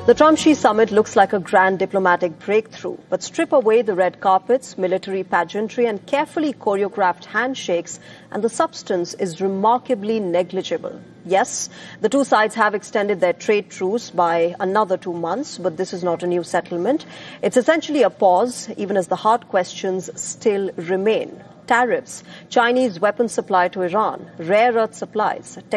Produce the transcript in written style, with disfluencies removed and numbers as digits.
The Trump-Xi summit looks like a grand diplomatic breakthrough, but strip away the red carpets, military pageantry and carefully choreographed handshakes, and the substance is remarkably negligible. Yes, the two sides have extended their trade truce by another 2 months, but this is not a new settlement. It's essentially a pause, even as the hard questions still remain. Tariffs, Chinese weapons supply to Iran, rare earth supplies,